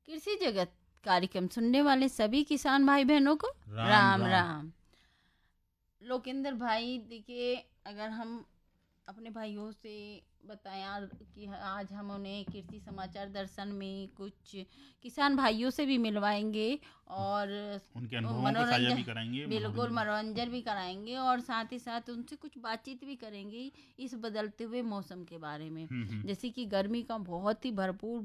कृषि जगत कार्यक्रम सुनने वाले सभी किसान भाई बहनों को राम राम राम। राम। लोकेंद्र भाई, देखिए, अगर हम अपने भाइयों से बताएं कि आज हम उन्हें कृषि समाचार दर्शन में कुछ किसान भाइयों से भी मिलवाएंगे और उनके अनुभवों को साझा भी कराएंगे, बिल्कुल मनोरंजन भी कराएंगे और साथ ही साथ उनसे कुछ बातचीत भी करेंगे इस बदलते हुए मौसम के बारे में। जैसे कि गर्मी का बहुत ही भरपूर